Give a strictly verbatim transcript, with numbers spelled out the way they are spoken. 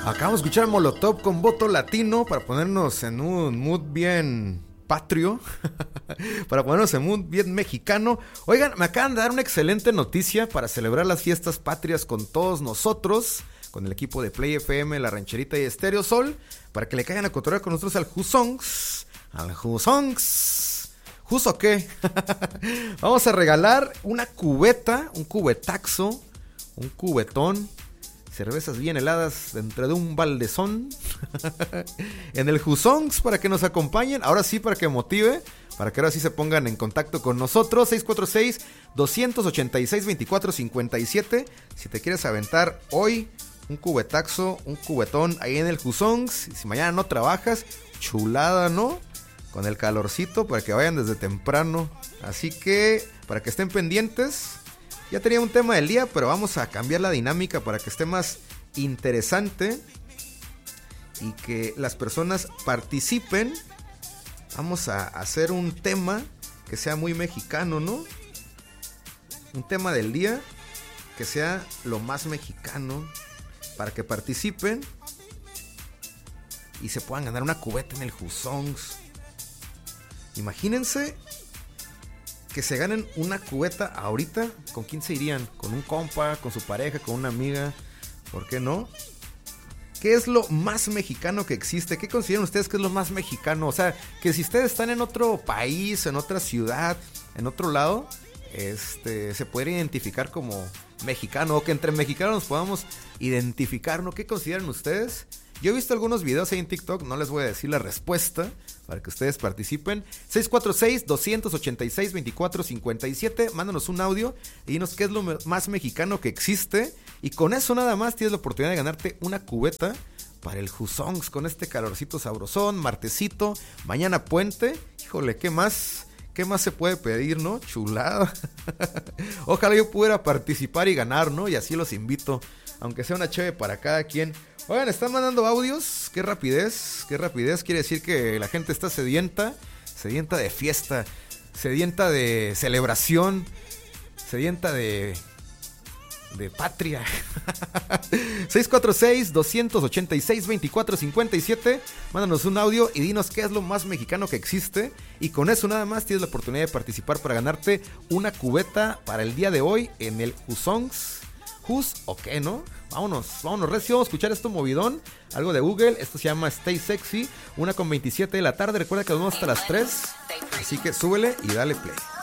Acabamos de escuchar Molotov con Voto Latino para ponernos en un mood bien patrio, para ponernos en un mood bien mexicano. Oigan, me acaban de dar una excelente noticia para celebrar las fiestas patrias con todos nosotros, con el equipo de Play F M, La Rancherita y Estéreo Sol, para que le caigan a cotorrear con nosotros al Jusongs, al Jusongs. ¿Juso qué? Vamos a regalar una cubeta, un cubetaxo, un cubetón, cervezas bien heladas dentro de un baldezón en el Jusongs para que nos acompañen. Ahora sí, para que motive, para que ahora sí se pongan en contacto con nosotros. seis cuatro seis, dos ocho seis, dos cuatro cinco siete. Si te quieres aventar hoy un cubetaxo, un cubetón ahí en el Jusongs, si mañana no trabajas, chulada, ¿no? Con el calorcito, para que vayan desde temprano. Así que, para que estén pendientes. Ya tenía un tema del día, pero vamos a cambiar la dinámica para que esté más interesante y que las personas participen. Vamos a hacer un tema que sea muy mexicano, ¿no? Un tema del día que sea lo más mexicano para que participen y se puedan ganar una cubeta en el Jusongs. Imagínense que se ganen una cubeta ahorita. ¿Con quién se irían? ¿Con un compa? ¿Con su pareja? ¿Con una amiga? ¿Por qué no? ¿Qué es lo más mexicano que existe? ¿Qué consideran ustedes que es lo más mexicano? O sea, que si ustedes están en otro país, en otra ciudad, en otro lado, este, se puede identificar como mexicano, o que entre mexicanos nos podamos identificar, ¿no? ¿Qué consideran ustedes? Yo he visto algunos videos ahí en TikTok, no les voy a decir la respuesta para que ustedes participen. seis cuatro seis, dos ocho seis, dos cuatro cinco siete, mándanos un audio y dinos qué es lo más mexicano que existe. Y con eso nada más tienes la oportunidad de ganarte una cubeta para el Jusongs con este calorcito sabrosón, martesito, mañana puente. Híjole, ¿qué más? ¿Qué más se puede pedir, no? Chulada. Ojalá yo pudiera participar y ganar, ¿no? Y así los invito, aunque sea una cheve para cada quien. Oigan, están mandando audios. Qué rapidez, qué rapidez. Quiere decir que la gente está sedienta. Sedienta de fiesta. Sedienta de celebración. Sedienta de... de patria. seis cuatro seis, dos ocho seis, dos cuatro cinco siete. Mándanos un audio y dinos qué es lo más mexicano que existe. Y con eso nada más tienes la oportunidad de participar para ganarte una cubeta para el día de hoy en el Jusongs. Jus o qué, ¿no? Vámonos, vámonos, recio, vamos a escuchar esto movidón. Algo de Google, esto se llama Stay Sexy. Una con veintisiete de la tarde, recuerda que nos vamos hasta las tres. Así que súbele y dale play.